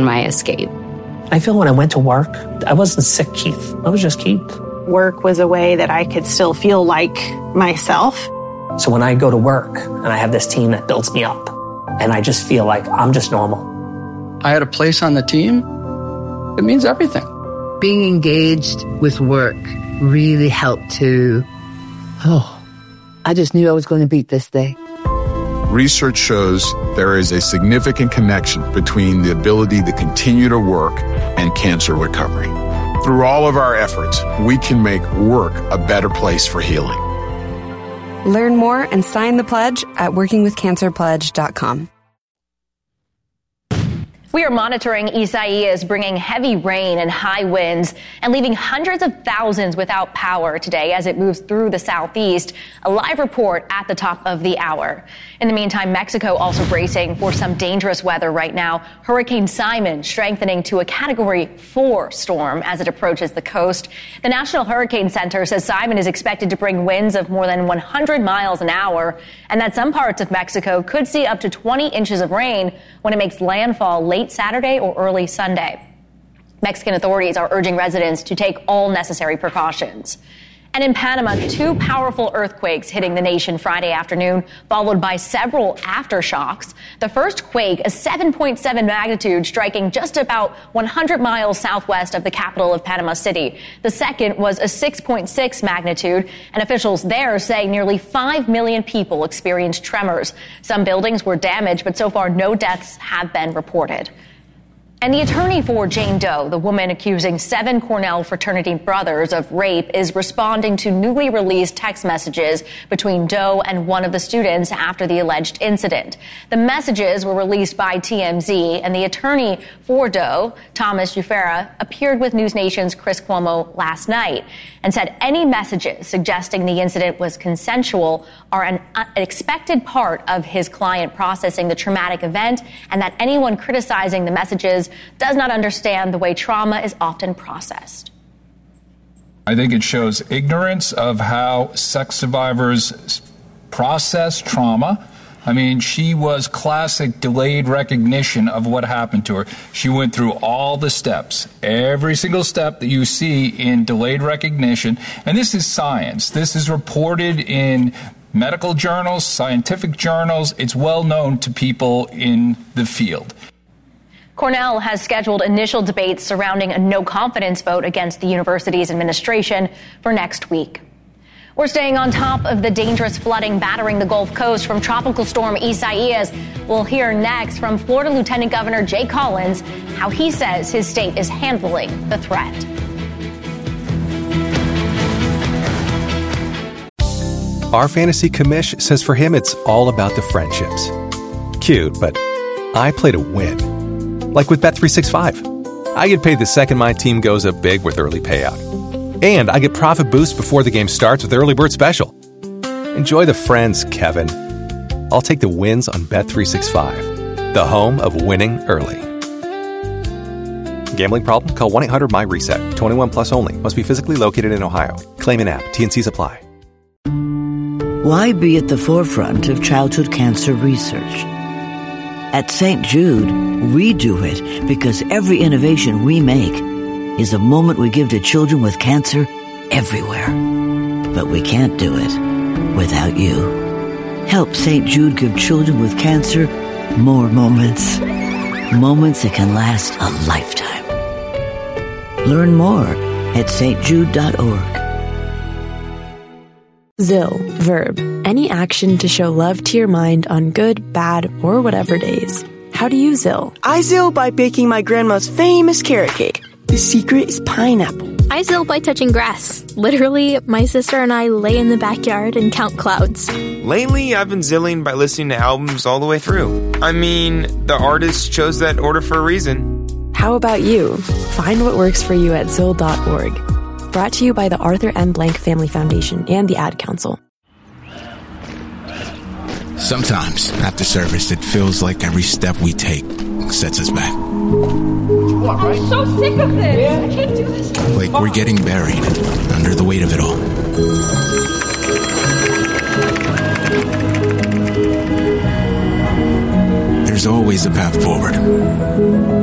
my escape. I feel when I went to work, I wasn't sick Keith. I was just Keith. Work was a way that I could still feel like myself. So when I go to work and I have this team that builds me up, and I just feel like I'm just normal. I had a place on the team. It means everything. Being engaged with work really helped to, I just knew I was going to beat this day. Research shows there is a significant connection between the ability to continue to work and cancer recovery. Through all of our efforts, we can make work a better place for healing. Learn more and sign the pledge at workingwithcancerpledge.com. We are monitoring Isaias bringing heavy rain and high winds and leaving hundreds of thousands without power today as it moves through the southeast. A live report at the top of the hour. In the meantime, Mexico also bracing for some dangerous weather right now. Hurricane Simon strengthening to a Category 4 storm as it approaches the coast. The National Hurricane Center says Simon is expected to bring winds of more than 100 miles an hour and that some parts of Mexico could see up to 20 inches of rain when it makes landfall late Saturday or early Sunday. Mexican authorities are urging residents to take all necessary precautions. And in Panama, 2 powerful earthquakes hitting the nation Friday afternoon, followed by several aftershocks. The first quake, a 7.7 magnitude, striking just about 100 miles southwest of the capital of Panama City. The second was a 6.6 magnitude, and officials there say nearly 5 million people experienced tremors. Some buildings were damaged, but so far no deaths have been reported. And the attorney for Jane Doe, the woman accusing 7 Cornell fraternity brothers of rape, is responding to newly released text messages between Doe and one of the students after the alleged incident. The messages were released by TMZ, and the attorney for Doe, Thomas Ufera, appeared with News Nation's Chris Cuomo last night and said any messages suggesting the incident was consensual are an expected part of his client processing the traumatic event, and that anyone criticizing the messages does not understand the way trauma is often processed. I think it shows ignorance of how sex survivors process trauma. I mean, she was classic delayed recognition of what happened to her. She went through all the steps, every single step that you see in delayed recognition. And this is science. This is reported in medical journals, scientific journals. It's well known to people in the field. Cornell has scheduled initial debates surrounding a no-confidence vote against the university's administration for next week. We're staying on top of the dangerous flooding battering the Gulf Coast from Tropical Storm Isaias. We'll hear next from Florida Lieutenant Governor Jay Collins how he says his state is handling the threat. Our fantasy commish says for him it's all about the friendships. Cute, but I play to win. Like with Bet365. I get paid the second my team goes up big with early payout. And I get profit boost before the game starts with Early Bird Special. Enjoy the friends, Kevin. I'll take the wins on Bet365, the home of winning early. Gambling problem? Call 1-800-MY-RESET. 21 plus only. Must be physically located in Ohio. Claim in app. T&Cs apply. Why be at the forefront of childhood cancer research? At St. Jude, we do it because every innovation we make is a moment we give to children with cancer everywhere. But we can't do it without you. Help St. Jude give children with cancer more moments. Moments that can last a lifetime. Learn more at stjude.org. Zill, verb, any action to show love to your mind on good, bad, or whatever days. How do you Zill? I Zill by baking my grandma's famous carrot cake. The secret is pineapple. I Zill by touching grass. Literally, my sister and I lay in the backyard and count clouds. Lately, I've been Zilling by listening to albums all the way through. I mean, the artist chose that order for a reason. How about you? Find what works for you at Zill.org. Brought to you by the Arthur M. Blank Family Foundation and the Ad Council. Sometimes, after service, it feels like every step we take sets us back. I'm so sick of this. I can't do this. Like we're getting buried under the weight of it all. There's always a path forward.